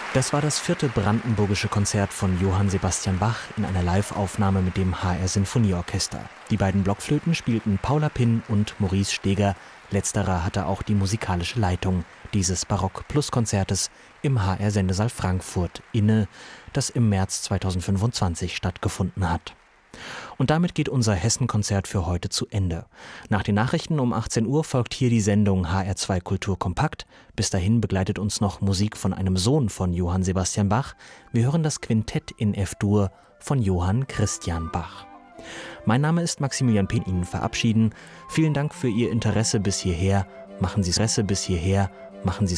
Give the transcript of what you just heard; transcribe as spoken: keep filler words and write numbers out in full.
Das war das vierte brandenburgische Konzert von Johann Sebastian Bach in einer Live-Aufnahme mit dem H R Sinfonieorchester. Die beiden Blockflöten spielten Paula Pinn und Maurice Steger. Letzterer hatte auch die musikalische Leitung dieses Barock-Plus-Konzertes im H R-Sendesaal Frankfurt inne, das im März zweitausendfünfundzwanzig stattgefunden hat. Und damit geht unser Hessen-Konzert für heute zu Ende. Nach den Nachrichten um achtzehn Uhr folgt hier die Sendung H R zwei Kultur kompakt. Bis dahin begleitet uns noch Musik von einem Sohn von Johann Sebastian Bach. Wir hören das Quintett in F-Dur von Johann Christian Bach. Mein Name ist Maximilian Pehn, Ihnen verabschieden. Vielen Dank für Ihr Interesse bis hierher. Machen Sie es bis hierher. Machen Sie